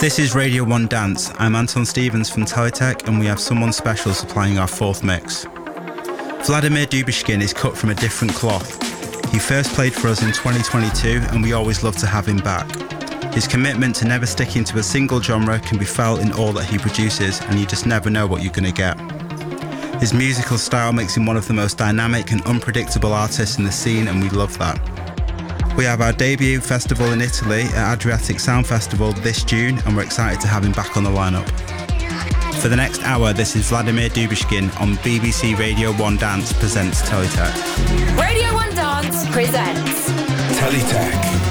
This is Radio 1 Dance. I'm Anton Stevens from Teletek, and we have someone special supplying our fourth mix. Vladimir Dubishkin is cut from a different cloth. He first played for us in 2022, and we always love to have him back. His commitment to never sticking to a single genre can be felt in all that he produces, and you just never know what you're going to get. His musical style makes him one of the most dynamic and unpredictable artists in the scene, and we love that. We have our debut festival in Italy at Adriatic Sound Festival this June, and we're excited to have him back on the lineup. For the next hour, this is Vladimir Dubishkin on BBC Radio 1 Dance presents Teletek. Radio 1 Dance presents Teletek.